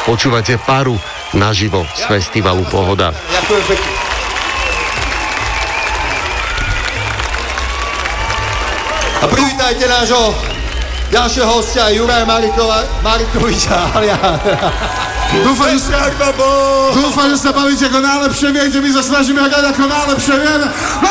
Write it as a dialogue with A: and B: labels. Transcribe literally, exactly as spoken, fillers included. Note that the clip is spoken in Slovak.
A: Počúvate Paru naživo z festivalu Pohoda.
B: Ďakujem pekne. A privítajte nášho ďalšieho hostia, Juraja Marikova, Marikoviča.
C: Dúfam, že sa, dúfam, že sa bavíte ako najlepšie viete, my sa snažíme hrať ako najlepšie vieme.